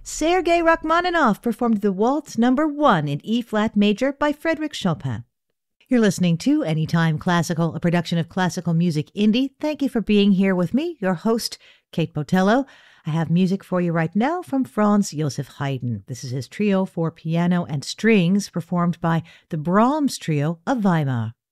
Sergei Rachmaninoff performed the Waltz Number 1 in E-flat major by Frédéric Chopin. You're listening to Anytime Classical, a production of Classical Music Indie. Thank you for being here with me, your host, Kate Botello. I have music for you right now from Franz Joseph Haydn. This is his trio for piano and strings performed by the Brahms Trio of Weimar.